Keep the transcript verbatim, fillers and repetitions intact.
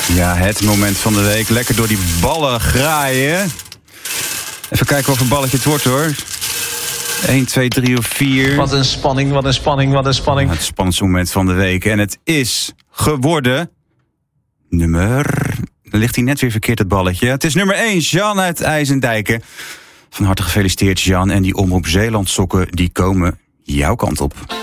Ja, het moment van de week. Lekker door die ballen graaien. Even kijken wat voor balletje het wordt, hoor. één, twee, drie of vier. Wat een spanning, wat een spanning, wat een spanning. Ja, het spannendste moment van de week. En het is geworden... Nummer... Dan ligt hij net weer verkeerd, het balletje. Het is nummer één, Jean uit IJsendijken. Van harte gefeliciteerd, Jean. En die Omroep Zeeland sokken, die komen jouw kant op.